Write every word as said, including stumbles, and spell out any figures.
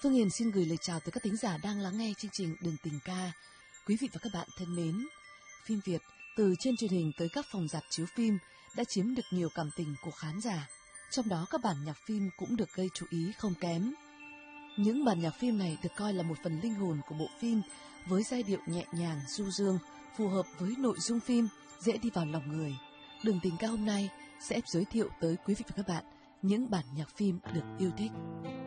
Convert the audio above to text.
Phương Hiền xin gửi lời chào tới các thính giả đang lắng nghe chương trình Đường Tình Ca. Quý vị và các bạn thân mến, phim Việt từ trên truyền hình tới các phòng rạp chiếu phim đã chiếm được nhiều cảm tình của khán giả. Trong đó các bản nhạc phim cũng được gây chú ý không kém. Những bản nhạc phim này được coi là một phần linh hồn của bộ phim, với giai điệu nhẹ nhàng, du dương, phù hợp với nội dung phim, dễ đi vào lòng người. Đường Tình Ca hôm nay sẽ giới thiệu tới quý vị và các bạn những bản nhạc phim được yêu thích.